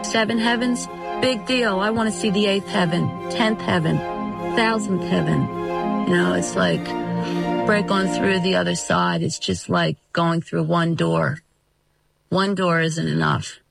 7 heavens, big deal. I want to see the 8th heaven, 10th heaven, 1000th heaven. You know, it's like break on through the other side. It's just like going through one door. One door isn't enough.